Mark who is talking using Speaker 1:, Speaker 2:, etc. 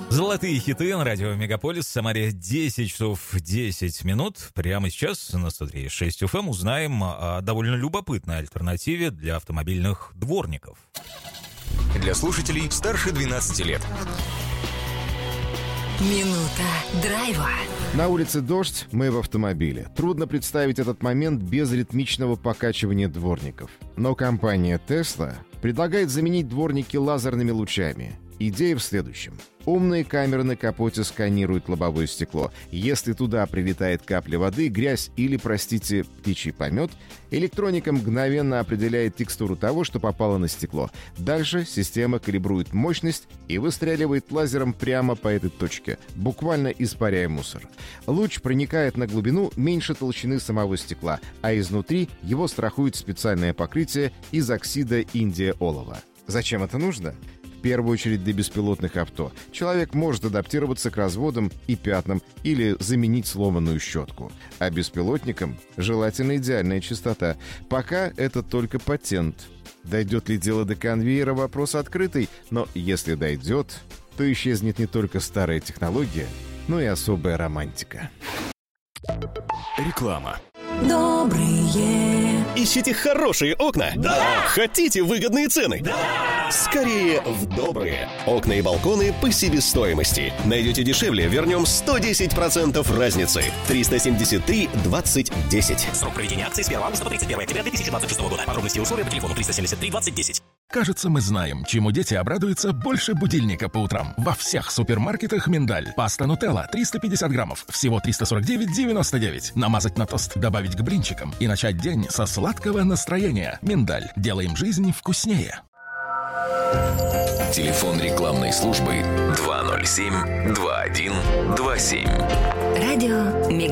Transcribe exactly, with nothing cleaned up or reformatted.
Speaker 1: Золотые хиты на радио Мегаполис. В Самаре десять часов десять минут. Прямо сейчас на сто три и шесть эф эм узнаем о довольно любопытной альтернативе для автомобильных дворников.
Speaker 2: Для слушателей старше двенадцати лет.
Speaker 3: Минута драйва.
Speaker 4: На улице дождь, мы в автомобиле. Трудно представить этот момент без ритмичного покачивания дворников. Но компания Tesla предлагает заменить дворники лазерными лучами. Идея в следующем. Умные камеры на капоте сканируют лобовое стекло. Если туда прилетает капля воды, грязь или, простите, птичий помет, электроника мгновенно определяет текстуру того, что попало на стекло. Дальше система калибрует мощность и выстреливает лазером прямо по этой точке, буквально испаряя мусор. Луч проникает на глубину меньше толщины самого стекла, а изнутри его страхует специальное покрытие из оксида индия-олова. Зачем это нужно? В первую очередь для беспилотных авто. Человек может адаптироваться к разводам и пятнам или заменить сломанную щетку. А беспилотникам желательно идеальная чистота. Пока это только патент. Дойдет ли дело до конвейера, вопрос открытый, но если дойдет, то исчезнет не только старая технология, но и особая романтика.
Speaker 2: Реклама.
Speaker 3: Добрые.
Speaker 5: Ищите хорошие окна? Да! Хотите выгодные цены? Да! Скорее в добрые. Окна и балконы по себестоимости. Найдете дешевле, вернем сто десять процентов разницы. триста семьдесят три двадцать десять.
Speaker 6: Срок проведения акции с первого августа по тридцать первое октября две тысячи двадцать шестого года. Подробности и условия по телефону триста семьдесят три двадцать десять.
Speaker 7: Кажется, мы знаем, чему дети обрадуются больше будильника по утрам. Во всех супермаркетах «Миндаль». Паста «Нутелла» триста пятьдесят граммов, всего триста сорок девять девяносто девять. Намазать на тост, добавить к блинчикам и начать день со сладкого настроения. «Миндаль». Делаем жизнь вкуснее.
Speaker 2: Телефон рекламной службы два ноль семь два один два семь.
Speaker 3: Радио Мегаполис.